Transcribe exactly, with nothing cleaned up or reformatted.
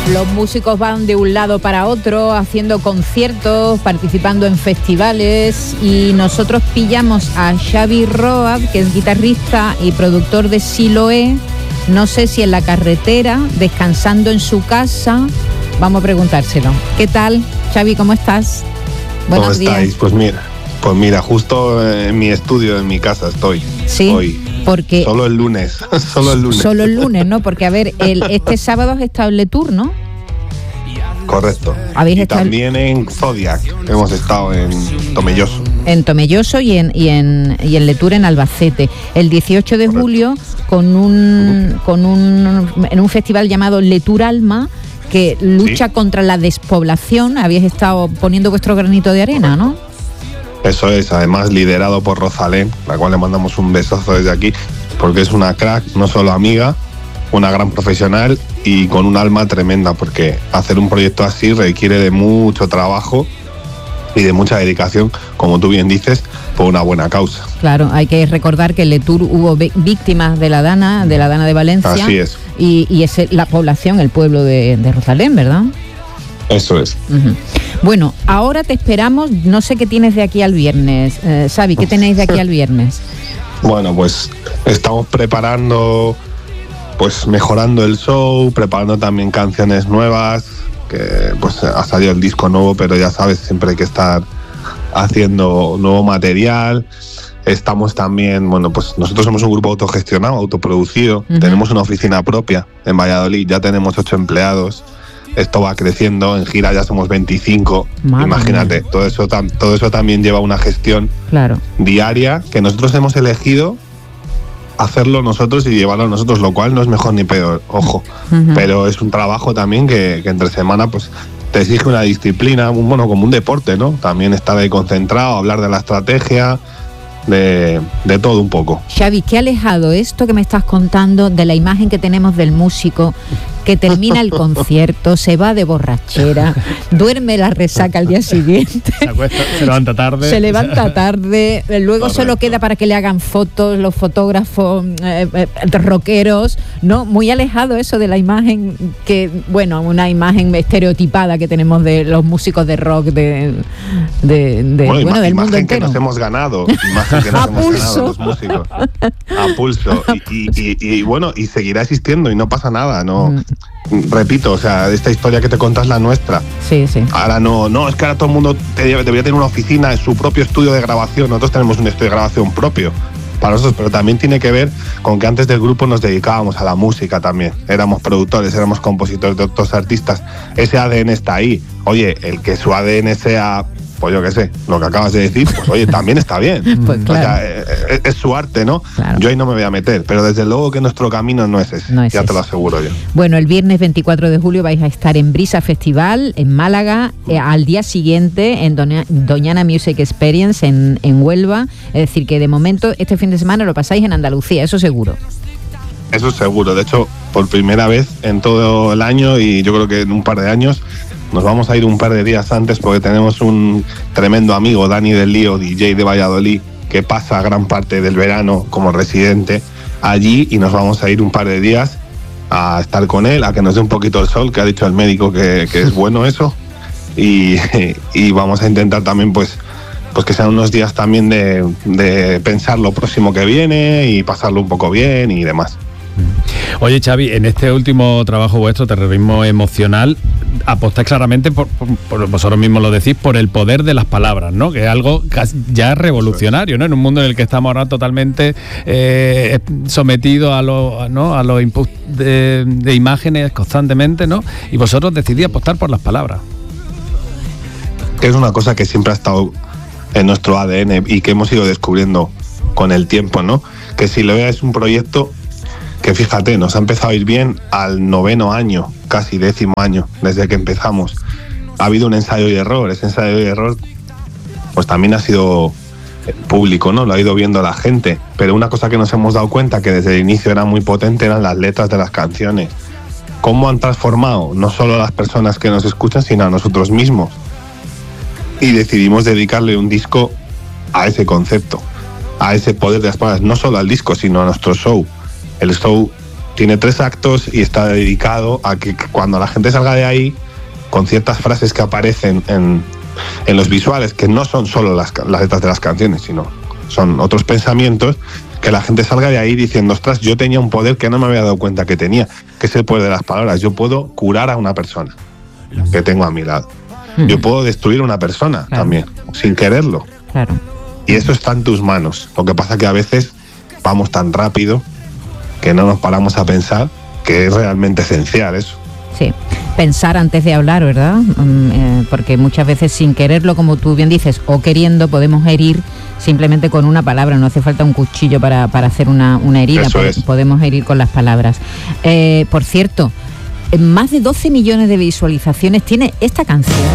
Los músicos van de un lado para otro, haciendo conciertos, participando en festivales, y nosotros pillamos a Xavi Roa, que es guitarrista y productor de Siloé, no sé si en la carretera, descansando en su casa. Vamos a preguntárselo. ¿Qué tal, Xavi? ¿Cómo estás? Buenos ¿Cómo estáis? días. Pues mira, pues mira, justo en mi estudio, en mi casa estoy. Sí, hoy. porque... Solo el lunes, solo el lunes. Solo el lunes, ¿no? Porque, a ver, el, este sábado has estado en Letour, ¿no? Correcto. ¿Habéis y estado también en Zodiac, hemos estado en Tomelloso. En Tomelloso y en, y en, y en Letour, en Albacete. El dieciocho de julio, con un, con un, en un festival llamado Letour Alma, que lucha sí. contra la despoblación. Habéis estado poniendo vuestro granito de arena, ¿no? Eso es, además liderado por Rosalén, la cual le mandamos un besazo desde aquí, porque es una crack, no solo amiga, una gran profesional y con un alma tremenda, porque hacer un proyecto así requiere de mucho trabajo y de mucha dedicación, como tú bien dices, por una buena causa. Claro, hay que recordar que en Letour hubo víctimas de la Dana, de la Dana de Valencia. Así es. Y, y es la población, el pueblo de, de Rosalén, ¿verdad? Eso es. Uh-huh. Bueno, ahora te esperamos, no sé qué tienes de aquí al viernes. Eh, Xavi, ¿qué tenéis de aquí al viernes? Bueno, pues estamos preparando, pues mejorando el show, preparando también canciones nuevas, que pues ha salido el disco nuevo, pero ya sabes, siempre hay que estar haciendo nuevo material. Estamos también, bueno, pues nosotros somos un grupo autogestionado, autoproducido, uh-huh. Tenemos una oficina propia en Valladolid, ya tenemos ocho empleados. Esto va creciendo, en gira ya somos veinticinco. Madre Imagínate, mía. todo eso tam, todo eso también lleva una gestión claro. diaria que nosotros hemos elegido hacerlo nosotros y llevarlo nosotros, lo cual no es mejor ni peor, ojo. Uh-huh. Pero es un trabajo también que, que entre semana pues te exige una disciplina, un, bueno, como un deporte, ¿no? También estar ahí concentrado, hablar de la estrategia, de, de todo un poco. Xavi, ¿qué ha alejado esto que me estás contando de la imagen que tenemos del músico que termina el concierto, se va de borrachera, duerme la resaca al día siguiente, se acuesta, se levanta tarde, se levanta tarde, luego Correcto. Solo queda para que le hagan fotos los fotógrafos eh, eh, rockeros, ¿no? Muy alejado eso de la imagen que, bueno, una imagen estereotipada que tenemos de los músicos de rock de, de, de bueno, bueno, del imagen mundo entero. Que nos hemos ganado, imagen que nos a hemos pulso. ganado los músicos, a pulso, y, y, y, y bueno, y seguirá existiendo y no pasa nada, ¿no? Mm. Repito, o sea, esta historia que te contas es la nuestra. Sí, sí. Ahora no, no, es que ahora todo el mundo debería tener una oficina en su propio estudio de grabación. Nosotros tenemos un estudio de grabación propio para nosotros, pero también tiene que ver con que antes del grupo nos dedicábamos a la música también. Éramos productores, éramos compositores de otros artistas. Ese A D N está ahí. Oye, el que su A D N sea, pues yo qué sé, lo que acabas de decir, pues oye, también está bien. Pues claro. O sea, es, es su arte, ¿no? Claro. Yo ahí no me voy a meter, pero desde luego que nuestro camino no es ese, no es ya ese. Te lo aseguro yo. Bueno, el viernes veinticuatro de julio vais a estar en Brisa Festival, en Málaga, eh, al día siguiente en Doña, Doñana Music Experience en, en Huelva, es decir, que de momento este fin de semana lo pasáis en Andalucía, eso seguro. Eso seguro, de hecho, por primera vez en todo el año y yo creo que en un par de años, nos vamos a ir un par de días antes porque tenemos un tremendo amigo, Dani del Lío, D J de Valladolid, que pasa gran parte del verano como residente allí y nos vamos a ir un par de días a estar con él, a que nos dé un poquito el sol, que ha dicho el médico que, que es bueno eso, y, y vamos a intentar también pues, pues que sean unos días también de, de pensar lo próximo que viene y pasarlo un poco bien y demás. Oye, Xavi, en este último trabajo vuestro, Terrorismo Emocional, apostáis claramente, por, por, por vosotros mismos lo decís, por el poder de las palabras, ¿no? Que es algo ya revolucionario, ¿no? En un mundo en el que estamos ahora totalmente eh, sometidos a los ¿no? a los inputs de, de imágenes constantemente, ¿no? Y vosotros decidís apostar por las palabras. Que es una cosa que siempre ha estado en nuestro A D N y que hemos ido descubriendo con el tiempo, ¿no? Que si lo veas es un proyecto que, fíjate, nos ha empezado a ir bien al noveno año, casi décimo año, desde que empezamos. Ha habido un ensayo y error, ese ensayo y error pues también ha sido público, ¿no? Lo ha ido viendo la gente, pero una cosa que nos hemos dado cuenta que desde el inicio era muy potente eran las letras de las canciones. Cómo han transformado no solo a las personas que nos escuchan, sino a nosotros mismos. Y decidimos dedicarle un disco a ese concepto, a ese poder de las palabras, no solo al disco, sino a nuestro show. El show tiene tres actos y está dedicado a que cuando la gente salga de ahí, con ciertas frases que aparecen en, en los visuales, que no son solo las, las letras de las canciones, sino son otros pensamientos, que la gente salga de ahí diciendo, ostras, yo tenía un poder que no me había dado cuenta que tenía, que es el poder de las palabras. Yo puedo curar a una persona que tengo a mi lado. Mm. Yo puedo destruir a una persona, claro, también, sin quererlo. Claro. Y eso está en tus manos. Lo que pasa que a veces vamos tan rápido que no nos paramos a pensar que es realmente esencial eso. Sí, pensar antes de hablar, ¿verdad? Mm, eh, porque muchas veces sin quererlo, como tú bien dices, o queriendo, podemos herir simplemente con una palabra. No hace falta un cuchillo para, para hacer una, una herida. Eso es. Podemos herir con las palabras. Eh, por cierto, más de doce millones de visualizaciones tiene esta canción.